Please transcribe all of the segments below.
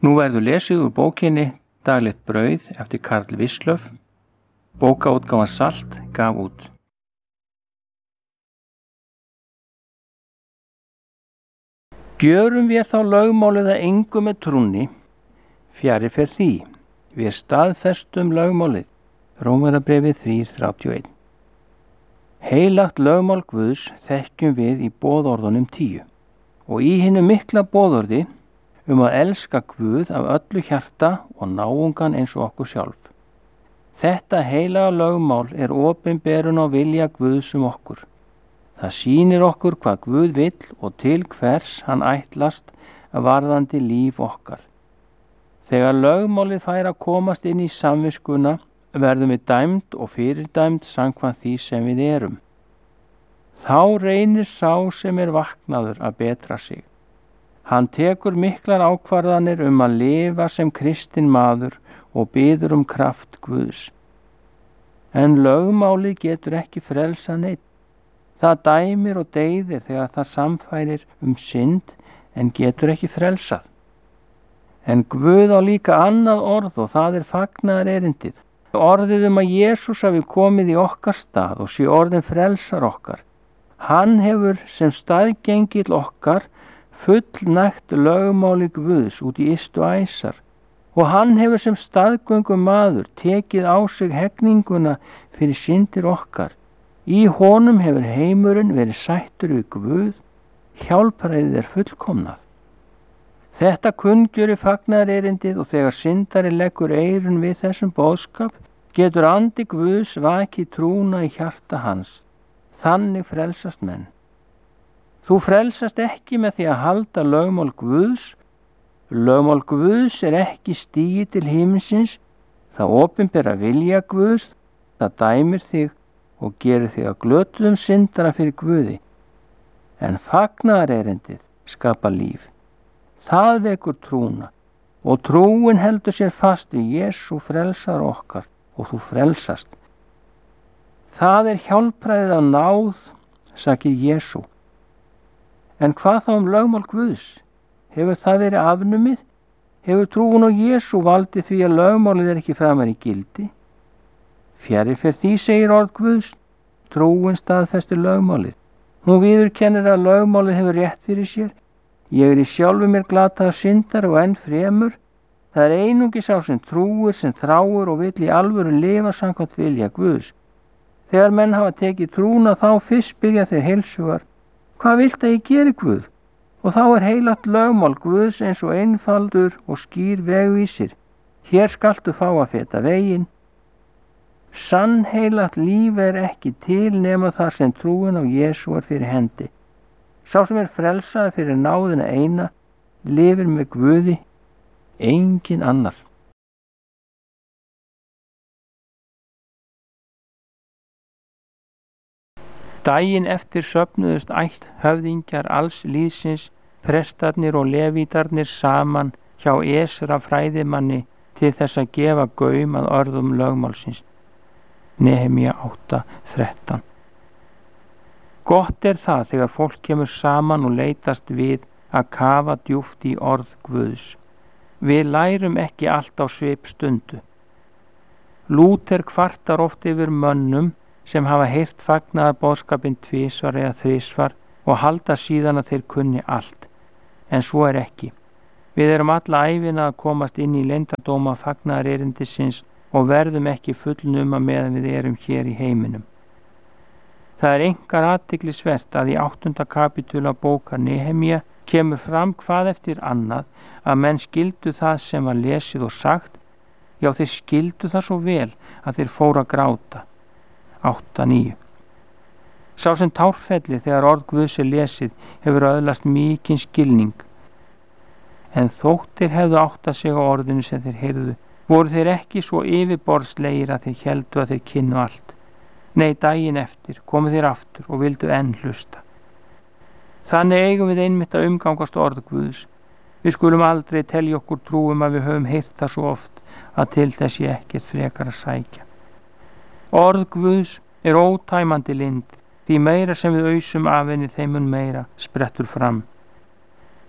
Nú verður lesið úr bókinni Daglegt brauð eftir Karl Wislöff. Bókaútgáfan Salt gaf út. Gjörum við þá lögmálið að engu með trúnni, fjarri fer því, við staðfestum lögmálið. Rómverjabréfið 3:31. Heilagt lögmál Guðs þekkjum við í boðorðunum 10 og í hinu mikla boðorði að elska Guð af öllu hjarta og náungan eins og okkur sjálf. Þetta heilaga lögmál er opinberun á vilja Guðs okkur. Það sýnir okkur hvað Guð vill og til hvers hann ætlast varðandi líf okkar. Þegar lögmálið fær að komast inn í samviskuna verðum við dæmd og fyrirdæmd samkvæmt því sem við erum. Þá reynir sá sem er vaknaður að betra sig. Hann tekur miklar ákvarðanir að lifa sem kristinn maður og biður kraft Guðs. En lögmálið getur ekki frelsað neinn. Það dæmir og deyðir þegar það samfærir synd en getur ekki frelsað. En Guð á líka annað orð og það er fagnaðarerindið. Orðið að Jesús hafi komið í okkar stað og sé orðin frelsar okkar. Hann hefur sem staðgengill okkar fullnægt lögmáli Guðs út í ystu æsar og hann hefur sem staðgöngum maður tekið á sig hegninguna fyrir syndir okkar. Í honum hefur heimurinn verið sættur við Guð, hjálpræðið er fullkomnað. Þetta kunngjörði fagnaðarerindið og þegar syndari leggur eyrun við þessum boðskap, getur andi Guðs vakið trúna í hjarta hans. Þannig frelsast menn. Þú frelsast ekki með því að halda lögmál Guðs. Lögmál Guðs er ekki stigið til himinsins, það opinbera vilja Guðs, það dæmir þig og gerir þig að glötuðum syndara fyrir Guði. En fagnaðarerindið skapa líf. Það vekur trúna og trúin heldur sér fast við Jesú frelsar okkar og þú frelsast. Það er hjálpræðið af náð, sakir Jesú. En hvað þá lögmál Guðs? Hefur það verið afnumið? Hefur trúin á Jesú valdið því að lögmálið er ekki framar í gildi? Fjarri fer því, segir orð Guðs, trúin staðfestir lögmálið. Hún viðurkennir að lögmálið hefur rétt fyrir sér. Ég er í sjálfu mér glataður syndari og enn fremur. Það er einungis sá sem trúir, sem þráir og vill í alvöru lifa samkvæmt vilja Guðs. Þegar menn hafa tekið trúna þá fyrst byrja þeir heilsugar. Hvað vilt að ég geri Guð? Og þá er heilagt lögmál Guðs eins og einfaldur og skýr vegvísir. Hér skaltu fá að feta veginn. Sannheilagt líf er ekki til nema þar sem trúin á Jesú er fyrir hendi. Sá sem er frelsaður fyrir náðina eina, lifir með Guði, engin annar. Daginn eftir söfnuðust ætthöfðingjar alls lýðsins, prestarnir og levítarnir saman hjá Esra fræðimanni til þess að gefa gaum að orðum lögmálsins. Nehemía 8:13. Gott er það þegar fólk kemur saman og leitast við að kafa djúpt í orð Guðs. Við lærum ekki allt á svipstundu. Lúther kvartar oft yfir mönnum sem hafa heyrt fagnaðarboðskapinn tvisvar eða þrisvar og halda síðan að þeir kunni allt. En svo er ekki. Við erum alla ævina að komast inn í leyndardóma fagnaðarerindisins og verðum ekki fullnuma meðan við erum hér í heiminum. Það er einkar athyglisvert að í 8. kapítula bókar Nehemía kemur fram hvað eftir annað að menn skildu það sem var lesið og sagt. Já, þeir skildu það svo vel að þeir fóru að gráta. 8:9. Sá sem tárfelli þegar orð Guðs er lesið hefur öðlast mikinn skilning. En þóttir hefðu áttað sig á orðinu sem þeir heyrðu, voru þeir ekki svo yfirborðslegir að þeir héldu að þeir kynnu allt. Nei, daginn eftir komu þeir aftur og vildu enn hlusta. Þannig eigum við einmitt að umgangast orð Guðs. Við skulum aldrei telja okkur trúum að við höfum heyrt það svo oft að til þess ég ekkert frekar að sækja. Orð Guðs er ótæmandi lind, því meira sem við ausum af henni þeim mun meira sprettur fram.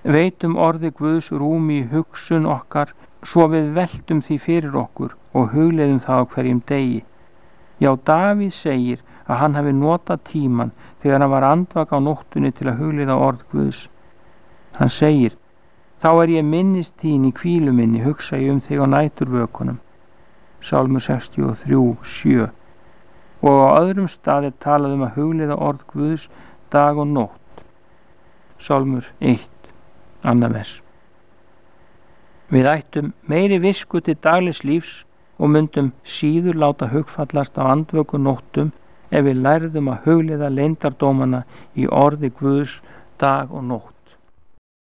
Veitum orði Guðs rúmi í hugsun okkar, svo við veltum því fyrir okkur og hugleiðum það á hverjum degi. Já, Davíð segir að hann hafi notað tíman þegar hann var andvaka á nóttunni til að hugleiða orð Guðs. Hann segir: þá ég minnist þín í hvílu minni, hugsa ég þig á næturvökunum. Sálmur 63:7. Og á öðrum stað talað að hugleiða orð Guðs dag og nótt. Sálmur 1, annað vers. Við ættum meiri visku til daglegs lífs og myndum síður láta hugfallast á andvöku nóttum ef við lærðum að hugleiða leyndardómana í orði Guðs dag og nótt.